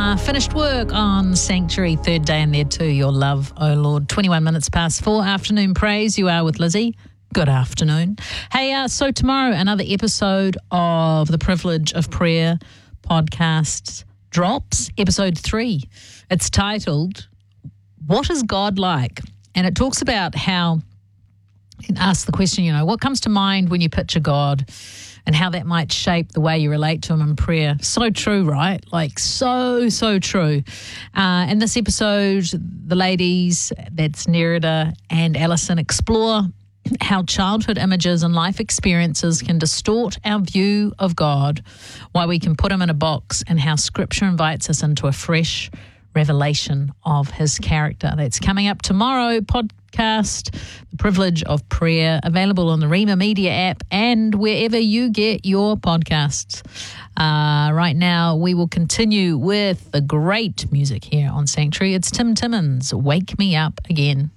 Finished work on Sanctuary, third day in there too. Your love, oh Lord. 21 minutes past 4, afternoon praise. You are with Lizzie. Good afternoon. Hey, so tomorrow another episode of the Privilege of Prayer podcast drops, episode 3. It's titled, What is God Like? And it talks about how, it asks the question, what comes to mind when you picture God and how that might shape the way you relate to him in prayer. So true, right? Like so true. In this episode, the ladies, that's Nerida and Alison, explore how childhood images and life experiences can distort our view of God, why we can put him in a box, and how Scripture invites us into a fresh revelation of his character. That's coming up tomorrow. Podcast, The Privilege of Prayer, available on the Rima Media app and wherever you get your podcasts. Right now, we will continue with the great music here on Sanctuary. It's Tim Timmins, Wake Me Up Again.